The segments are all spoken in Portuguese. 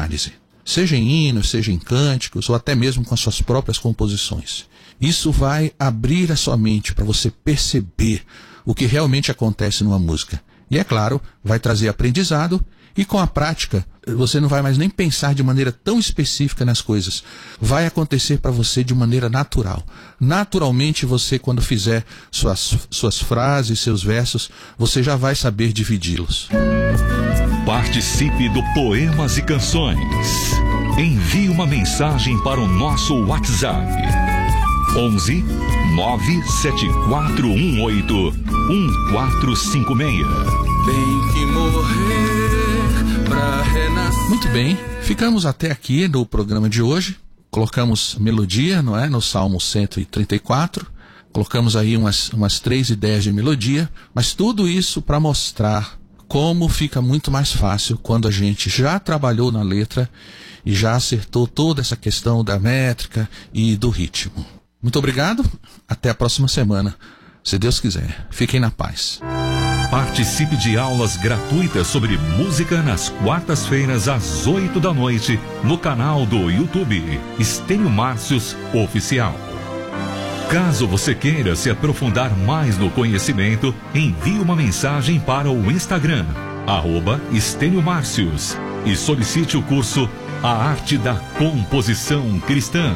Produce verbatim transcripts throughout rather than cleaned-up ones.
análise, seja em hinos, seja em cânticos, ou até mesmo com as suas próprias composições. Isso vai abrir a sua mente para você perceber o que realmente acontece numa música. E é claro, vai trazer aprendizado, e com a prática, você não vai mais nem pensar de maneira tão específica nas coisas. Vai acontecer para você de maneira natural. Naturalmente, você, quando fizer suas, suas frases, seus versos, você já vai saber dividi-los. Participe do Poemas e Canções. Envie uma mensagem para o nosso WhatsApp. onze nove sete quatro um oito um quatro cinco seis. Tem que morrer pra renascer. Muito bem, ficamos até aqui no programa de hoje. Colocamos melodia, não é? No Salmo cento e trinta e quatro. Colocamos aí umas, umas três ideias de melodia, mas tudo isso para mostrar como fica muito mais fácil quando a gente já trabalhou na letra e já acertou toda essa questão da métrica e do ritmo. Muito obrigado, até a próxima semana, se Deus quiser. Fiquem na paz. Participe de aulas gratuitas sobre música nas quartas-feiras às oito da noite no canal do YouTube Estênio Márcios Oficial. Caso você queira se aprofundar mais no conhecimento, envie uma mensagem para o Instagram, arroba Estênio Márcios, e solicite o curso A Arte da Composição Cristã.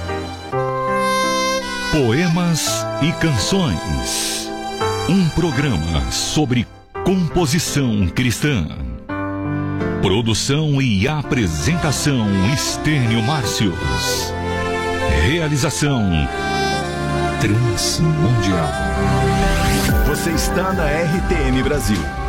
Poemas e Canções. Um programa sobre composição cristã. Produção e apresentação Estênio Márcios. Realização Transmundial. Você está na R T M Brasil.